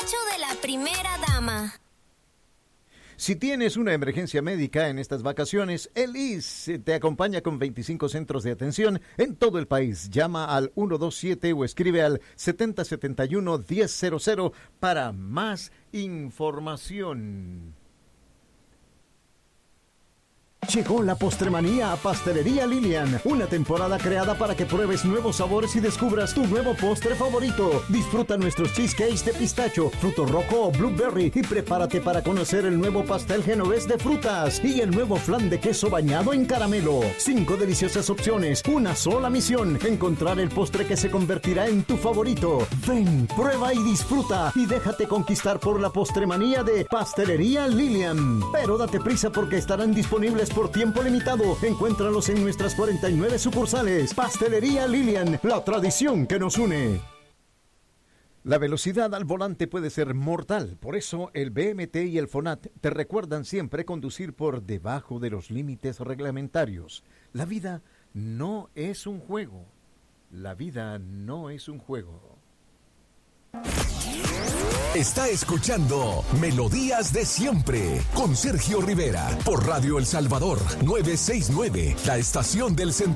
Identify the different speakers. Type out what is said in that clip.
Speaker 1: despacho de la primera dama.
Speaker 2: Si tienes una emergencia médica en estas vacaciones, el IS te acompaña con 25 centros de atención en todo el país. Llama al 127 o escribe al 7071-1000 para más información.
Speaker 3: Llegó la postremanía a Pastelería Lilian, una temporada creada para que pruebes nuevos sabores y descubras tu nuevo postre favorito. Disfruta nuestros cheesecakes de pistacho, fruto rojo o blueberry y prepárate para conocer el nuevo pastel genovés de frutas y el nuevo flan de queso bañado en caramelo. 5 deliciosas opciones, una sola misión, encontrar el postre que se convertirá en tu favorito. Ven, prueba y disfruta y déjate conquistar por la postremanía de Pastelería Lilian. Pero date prisa porque estarán disponibles por tiempo limitado. Encuéntralos en nuestras 49 sucursales. Pastelería Lilian, la tradición que nos une.
Speaker 2: La velocidad al volante puede ser mortal, por eso el BMT y el FONAT te recuerdan siempre conducir por debajo de los límites reglamentarios. La vida no es un juego. La vida no es un juego.
Speaker 4: Está escuchando Melodías de Siempre con Sergio Rivera por Radio El Salvador 969, la estación del centro.